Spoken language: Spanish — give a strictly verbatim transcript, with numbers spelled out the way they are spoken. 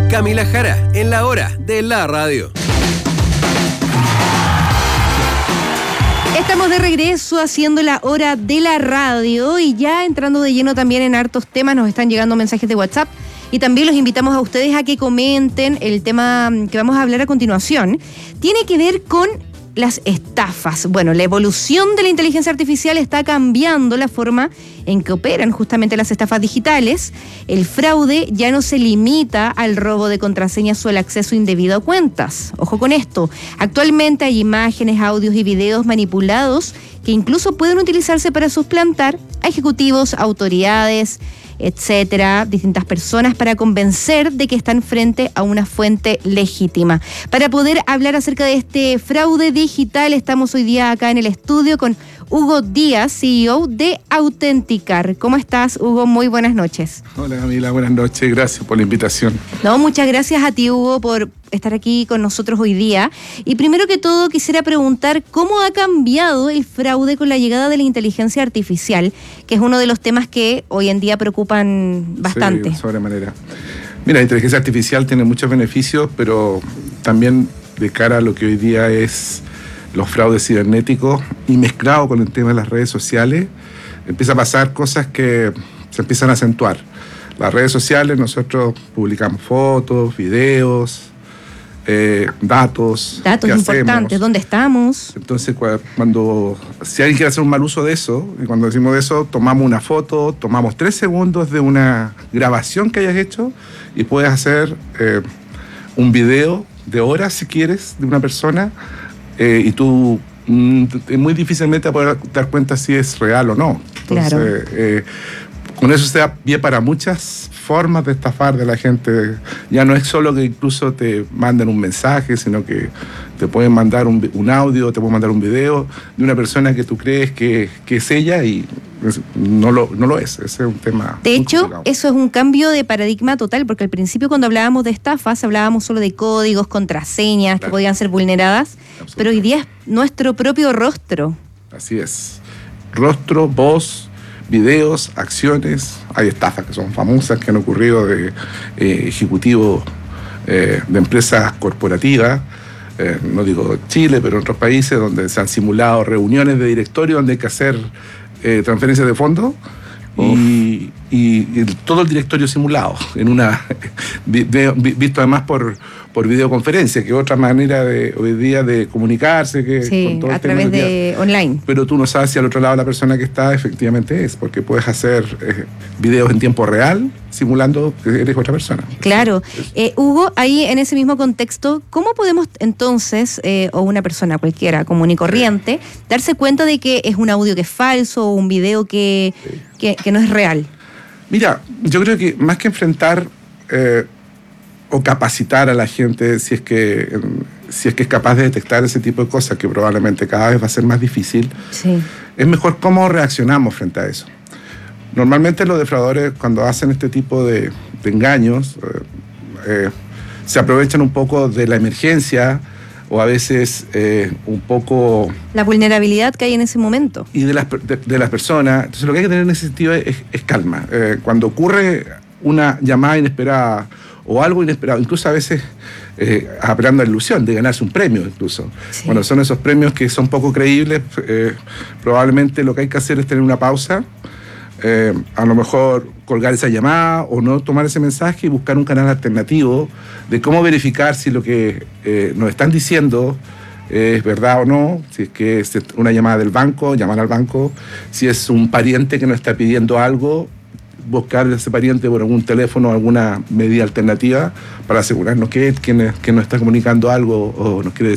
Camila Jara, en la hora de la radio. Estamos de regreso haciendo la hora de la radio y ya entrando de lleno también en hartos temas. Nos están llegando mensajes de WhatsApp y también los invitamos a ustedes a que comenten. El tema que vamos a hablar a continuación tiene que ver con las estafas. Bueno, la evolución de la inteligencia artificial está cambiando la forma en que operan justamente las estafas digitales. El fraude ya no se limita al robo de contraseñas o el acceso indebido a cuentas. Ojo con esto. Actualmente hay imágenes, audios y videos manipulados que incluso pueden utilizarse para suplantar a ejecutivos, autoridades, etcétera, distintas personas para convencer de que están frente a una fuente legítima. Para poder hablar acerca de este fraude digital, estamos hoy día acá en el estudio con Hugo Díaz, C E O de Autenticar. ¿Cómo estás, Hugo? Muy buenas noches. Hola, Camila, buenas noches. Gracias por la invitación. No, muchas gracias a ti, Hugo, por estar aquí con nosotros hoy día. Y primero que todo, quisiera preguntar cómo ha cambiado el fraude con la llegada de la inteligencia artificial, que es uno de los temas que hoy en día preocupan bastante. Sí, sobremanera. Mira, la inteligencia artificial tiene muchos beneficios, pero también de cara a lo que hoy día es los fraudes cibernéticos y mezclado con el tema de las redes sociales, empieza a pasar cosas que se empiezan a acentuar. Las redes sociales, nosotros publicamos fotos, videos, eh, datos. Datos importantes, ¿dónde estamos? Entonces, cuando, si alguien quiere hacer un mal uso de eso, y cuando decimos de eso, tomamos una foto, tomamos tres segundos de una grabación que hayas hecho y puedes hacer eh, un video de horas, si quieres, de una persona, eh, y tú mm, muy difícilmente vas a poder dar cuenta si es real o no. Entonces, claro. eh, con eso se da pie para muchas formas de estafar de la gente. Ya no es solo que incluso te manden un mensaje, sino que te pueden mandar un, un audio, te pueden mandar un video de una persona que tú crees que, que es ella y no lo, no lo es. Ese es un tema De muy hecho, complicado. eso es un cambio de paradigma total, porque al principio cuando hablábamos de estafas, hablábamos solo de códigos, contraseñas, claro, que podían ser vulneradas, pero hoy día es nuestro propio rostro. Así es. Rostro, voz, videos, acciones. Hay estafas que son famosas, que han ocurrido de eh, ejecutivos eh, de empresas corporativas, eh, no digo Chile, pero en otros países donde se han simulado reuniones de directorio donde hay que hacer eh, transferencias de fondos y, y, y todo el directorio simulado, en una visto además por, por videoconferencia, que es otra manera de hoy día de comunicarse. Que sí, con todo a través de online. Pero tú no sabes si al otro lado la persona que está efectivamente es, porque puedes hacer eh, videos en tiempo real simulando que eres otra persona. Claro. Eh, Hugo, ahí en ese mismo contexto, ¿cómo podemos entonces, eh, o una persona cualquiera, común y corriente, sí, darse cuenta de que es un audio que es falso o un video que, sí, que, que no es real? Mira, yo creo que más que enfrentar eh, o capacitar a la gente, si es que si es que es capaz de detectar ese tipo de cosas, que probablemente cada vez va a ser más difícil, sí, es mejor cómo reaccionamos frente a eso. Normalmente los defraudadores, cuando hacen este tipo de, de engaños, eh, eh, se aprovechan un poco de la emergencia o a veces eh, un poco... la vulnerabilidad que hay en ese momento. Y de las, de, de las personas. Entonces lo que hay que tener en ese sentido es, es calma. Eh, cuando ocurre una llamada inesperada o algo inesperado, incluso a veces eh, apelando a la ilusión de ganarse un premio incluso. Sí. Bueno, son esos premios que son poco creíbles, eh, probablemente lo que hay que hacer es tener una pausa, eh, a lo mejor colgar esa llamada o no tomar ese mensaje y buscar un canal alternativo de cómo verificar si lo que eh, nos están diciendo es verdad o no, si es que es una llamada del banco, llamar al banco, si es un pariente que nos está pidiendo algo, buscar a ese pariente por algún teléfono, alguna medida alternativa para asegurarnos que, que, que nos está comunicando algo o nos quiere